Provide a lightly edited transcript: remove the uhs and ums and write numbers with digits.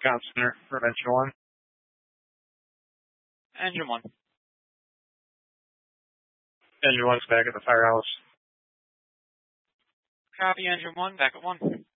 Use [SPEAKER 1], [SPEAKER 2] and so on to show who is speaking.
[SPEAKER 1] Con Center for Engine 1.
[SPEAKER 2] Engine 1.
[SPEAKER 1] Engine 1's back at the firehouse.
[SPEAKER 2] Copy, Engine 1, back at 1.